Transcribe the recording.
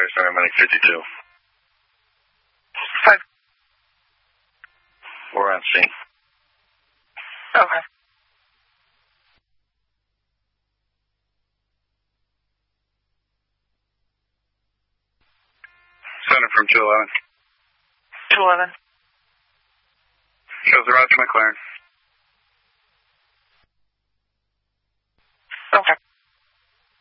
Center, Medic 52. 5. We're on scene. Okay. Center from 211. 211. Shows the route to McLaren.